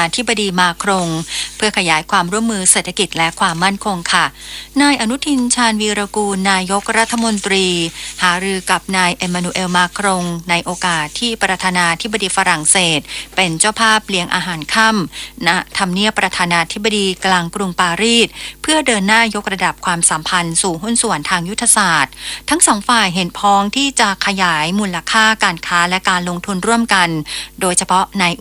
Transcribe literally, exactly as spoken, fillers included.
ธิบดีมาครงเพื่อขยายความร่วมมือเศรษฐกิจและความมั่นคงค่ะนายอนุทินชาญวีรกูลนายกรัฐมนตรีหารือกับนายเอมมานูเอลมาครงในโอกาสที่ประธานาธิบดีฝรั่งเศสเป็นเจ้าภาพเลี้ยงอาหารค่ำณทำเนียบประธานาธิบดีกลางกรุงปารีสเพื่อเดินหน้ายกระดับความสัมพันธ์สู่หุ้นส่วนทางยุทธศาสตร์ทั้งสองฝ่ายเห็นพ้องที่จะขยายมูลค่าการค้าและการลงทุนร่วมกันโดยเฉพาะใน